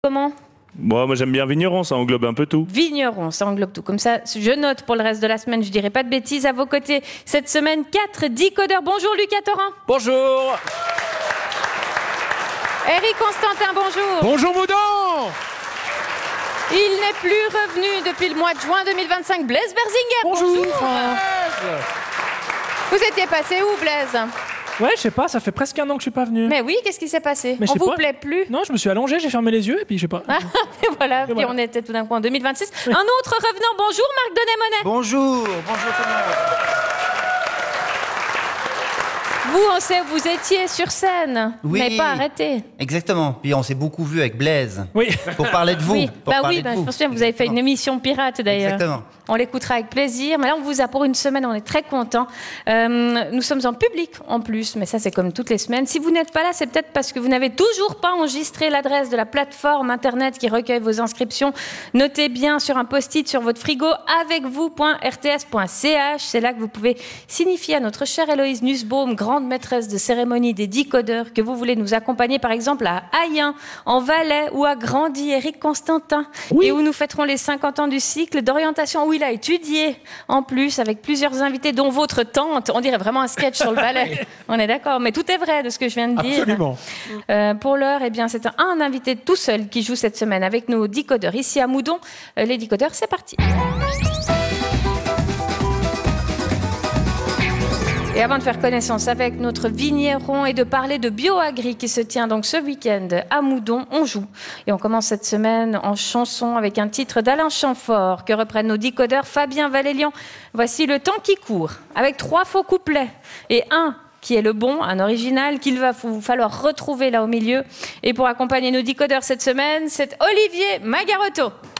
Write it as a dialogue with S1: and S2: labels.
S1: Comment ?
S2: Moi j'aime bien vigneron, ça englobe un peu tout.
S1: Vigneron, ça englobe tout. Comme ça, je note pour le reste de la semaine, je dirai pas de bêtises. À vos côtés, cette semaine, 4 decodeurs. Bonjour Lucas Thorin.
S3: Bonjour.
S1: Eric Constantin, bonjour.
S3: Bonjour Moudon.
S1: Il n'est plus revenu depuis le mois de juin 2025. Blaise Berzinger, bonjour. Vous étiez passé où, Blaise ?
S3: Ouais, je sais pas, ça fait presque un an que je suis pas venu.
S1: Mais oui, qu'est-ce qui s'est passé ?
S3: Mais je
S1: On
S3: sais
S1: vous
S3: pas.
S1: plaît plus ?
S3: Non, je me suis allongé, j'ai fermé les yeux et puis je sais pas.
S1: Et voilà, puis on était tout d'un coup en 2026. Un autre revenant, bonjour Marc Denet-Monet.
S4: Bonjour tout le monde.
S1: Vous, on sait, vous étiez sur scène,
S4: Oui.
S1: mais pas arrêté.
S4: Exactement. Puis on s'est beaucoup vu avec Blaise.
S3: Oui.
S4: Pour parler de vous.
S1: Oui,
S4: pour parler
S1: je
S4: de vous.
S1: me souviens, vous avez fait une émission pirate d'ailleurs.
S4: Exactement.
S1: On l'écoutera avec plaisir. Mais là, on vous a pour une semaine, on est très contents. Nous sommes en public en plus, mais ça, c'est comme toutes les semaines. Si vous n'êtes pas là, c'est peut-être parce que vous n'avez toujours pas enregistré l'adresse de la plateforme internet qui recueille vos inscriptions. Notez bien sur un post-it sur votre frigo avecvous.rts.ch. C'est là que vous pouvez signifier à notre chère Héloïse Nussbaum, grande maîtresse de cérémonie des decodeurs, que vous voulez nous accompagner par exemple à Ayen, en Valais, où a grandi Eric Constantin, et où nous fêterons les 50 ans du cycle d'orientation où il a étudié en plus avec plusieurs invités, dont votre tante. On dirait vraiment un sketch sur le Valais. On est d'accord, mais tout est vrai de ce que je viens de dire.
S3: Absolument.
S1: Pour l'heure, eh bien, c'est un invité tout seul qui joue cette semaine avec nos decodeurs ici à Moudon. Les decodeurs, c'est parti. Et avant de faire connaissance avec notre vigneron et de parler de BioAgri qui se tient donc ce week-end à Moudon, on joue. Et on commence cette semaine en chanson avec un titre d'Alain Chamfort que reprennent nos decodeurs Fabien Valélian. Voici Le temps qui court, avec 3 faux couplets et un qui est le bon, un original qu'il va vous falloir retrouver là au milieu. Et pour accompagner nos decodeurs cette semaine, c'est Olivier Magarotto.